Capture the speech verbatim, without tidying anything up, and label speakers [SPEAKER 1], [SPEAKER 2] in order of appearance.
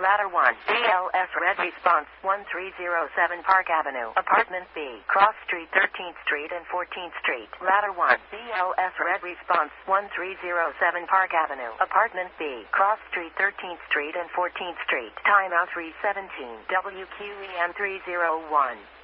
[SPEAKER 1] Ladder one, B L S Red Response, one three zero seven Park Avenue, Apartment B, Cross Street, thirteenth Street and fourteenth Street. Ladder one, B L S Red Response, one three zero seven Park Avenue, Apartment B, Cross Street, thirteenth Street and fourteenth Street. Timeout three seventeen, W Q E M three oh one.